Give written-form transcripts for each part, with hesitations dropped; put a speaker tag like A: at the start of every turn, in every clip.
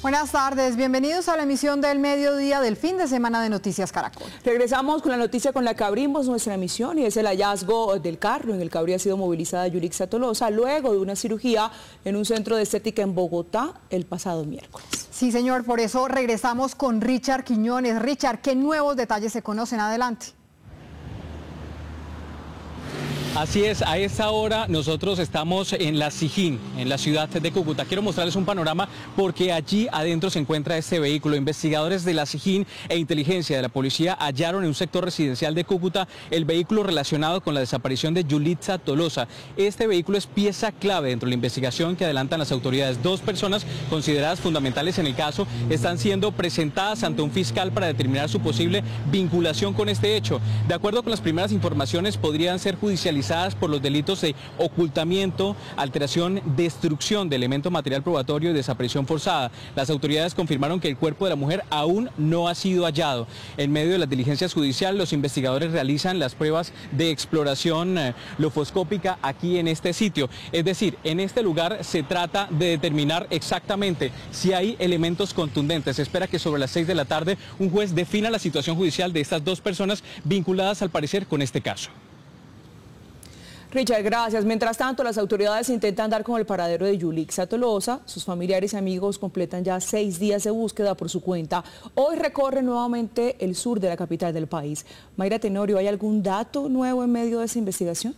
A: Buenas tardes, bienvenidos a la emisión del mediodía del fin de semana de Noticias Caracol.
B: Regresamos con la noticia con la que abrimos nuestra emisión y es el hallazgo del carro en el que habría sido movilizada Yulitza Tolosa luego de una cirugía en un centro de estética en Bogotá el pasado miércoles.
A: Sí, señor, por eso regresamos con Richard Quiñones. Richard, ¿qué nuevos detalles se conocen? Adelante.
C: Así es, a esta hora nosotros estamos en la Sijín, en la ciudad de Cúcuta. Quiero mostrarles un panorama porque allí adentro se encuentra este vehículo. Investigadores de la Sijín e inteligencia de la policía hallaron en un sector residencial de Cúcuta el vehículo relacionado con la desaparición de Yulitza Tolosa. Este vehículo es pieza clave dentro de la investigación que adelantan las autoridades. 2 personas consideradas fundamentales en el caso están siendo presentadas ante un fiscal para determinar su posible vinculación con este hecho. De acuerdo con las primeras informaciones, podrían ser judicializadas por los delitos de ocultamiento, alteración, destrucción de elemento material probatorio y desaparición forzada. Las autoridades confirmaron que el cuerpo de la mujer aún no ha sido hallado. En medio de las diligencias judiciales, los investigadores realizan las pruebas de exploración lofoscópica aquí en este sitio. Es decir, en este lugar se trata de determinar exactamente si hay elementos contundentes. Se espera que sobre las 6 de la tarde un juez defina la situación judicial de estas 2 personas vinculadas al parecer con este caso.
B: Richard, gracias. Mientras tanto, las autoridades intentan dar con el paradero de Yulitza Tolosa. Sus familiares y amigos completan ya 6 días de búsqueda por su cuenta. Hoy recorren nuevamente el sur de la capital del país. Mayra Tenorio, ¿hay algún dato nuevo en medio de esa investigación?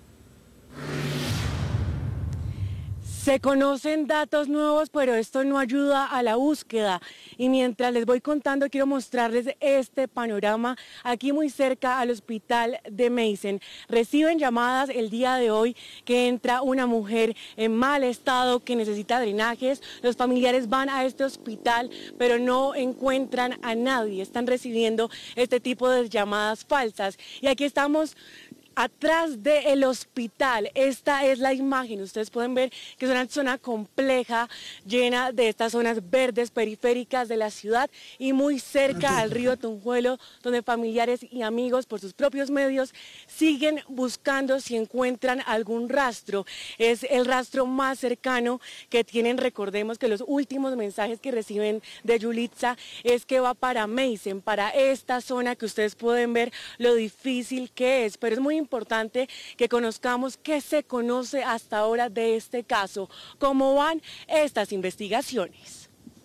D: Se conocen datos nuevos, pero esto no ayuda a la búsqueda. Y mientras les voy contando, quiero mostrarles este panorama aquí muy cerca al hospital de Meissen. Reciben llamadas el día de hoy que entra una mujer en mal estado que necesita drenajes. Los familiares van a este hospital, pero no encuentran a nadie. Están recibiendo este tipo de llamadas falsas. Y aquí estamos atrás del hospital. Esta es la imagen. Ustedes pueden ver que es una zona compleja, llena de estas zonas verdes periféricas de la ciudad y muy cerca al río Tunjuelo, donde familiares y amigos por sus propios medios siguen buscando si encuentran algún rastro. Es el rastro más cercano que tienen. Recordemos que los últimos mensajes que reciben de Yulitza es que va para Meissen, para esta zona que ustedes pueden ver lo difícil que es, pero es muy importante que conozcamos qué se conoce hasta ahora de este caso, cómo van estas investigaciones.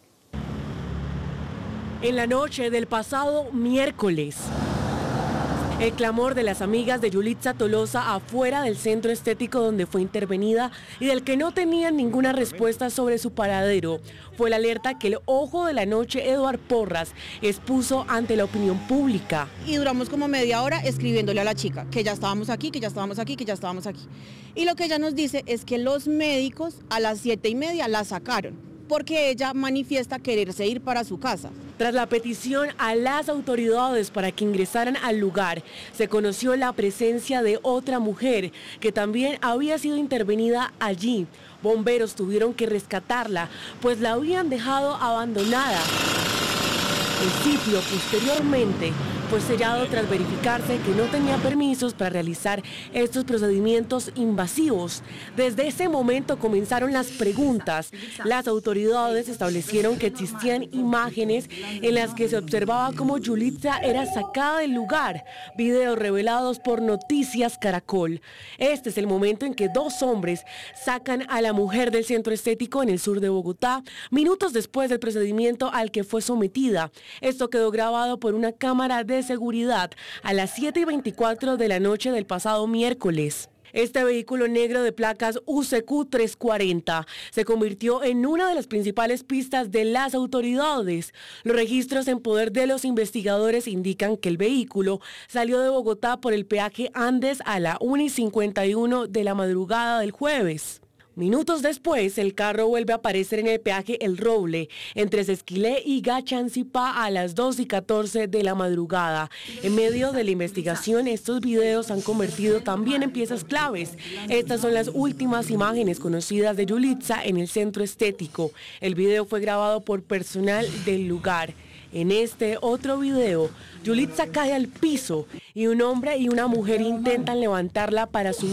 D: En la noche del pasado miércoles, el clamor de las amigas de Yulitza Tolosa afuera del centro estético donde fue intervenida y del que no tenían ninguna respuesta sobre su paradero fue la alerta que el ojo de la noche, Eduard Porras, expuso ante la opinión pública.
E: Y duramos como media hora escribiéndole a la chica que ya estábamos aquí, que ya estábamos aquí, que ya estábamos aquí. Y lo que ella nos dice es que los médicos a las 7:30 la sacaron, porque ella manifiesta quererse ir para su casa.
D: Tras la petición a las autoridades para que ingresaran al lugar, se conoció la presencia de otra mujer que también había sido intervenida allí. Bomberos tuvieron que rescatarla, pues la habían dejado abandonada. El sitio posteriormente fue sellado tras verificarse que no tenía permisos para realizar estos procedimientos invasivos. Desde ese momento comenzaron las preguntas. Las autoridades establecieron que existían imágenes en las que se observaba cómo Yulitza era sacada del lugar, videos revelados por Noticias Caracol. Este es el momento en que 2 hombres sacan a la mujer del centro estético en el sur de Bogotá, minutos después del procedimiento al que fue sometida. Esto quedó grabado por una cámara de seguridad a las 7:24 de la noche del pasado miércoles. Este vehículo negro de placas UCQ 340 se convirtió en una de las principales pistas de las autoridades. Los registros en poder de los investigadores indican que el vehículo salió de Bogotá por el peaje Andes a la 1:51 de la madrugada del jueves. Minutos después, el carro vuelve a aparecer en el peaje El Roble, entre Sesquilé y Gachancipá a las 2:14 de la madrugada. En medio de la investigación, estos videos se han convertido también en piezas claves. Estas son las últimas imágenes conocidas de Yulitza en el centro estético. El video fue grabado por personal del lugar. En este otro video, Yulitza cae al piso y un hombre y una mujer intentan levantarla para subir